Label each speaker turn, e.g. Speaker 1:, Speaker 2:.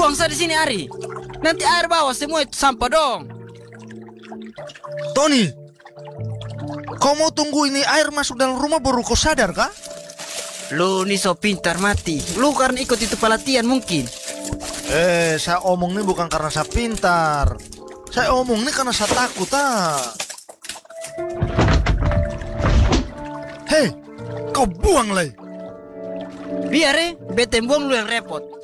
Speaker 1: buang saya di sini, Ari. Nanti air bawah semua itu sampah dong.
Speaker 2: Tony, kau mau tunggu ini air masuk dalam rumah baru kau sadar kah?
Speaker 1: Lu nih so pintar mati. Lu karena ikut itu pelatihan mungkin.
Speaker 2: Saya omong ini bukan karena saya pintar. Saya omong ini karena saya takut, Hei, kau buang lagi.
Speaker 1: Biar bete buang lu yang repot.